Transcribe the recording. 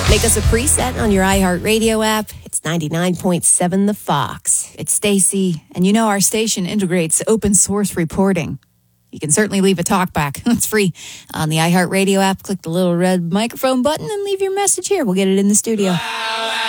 Make us a preset on your iHeartRadio app. It's 99.7 The Fox. It's Stacy, and you know our station integrates open source reporting. You can certainly leave a talkback. It's free. On the iHeartRadio app, click the little red microphone button and leave your message here. We'll get it in the studio.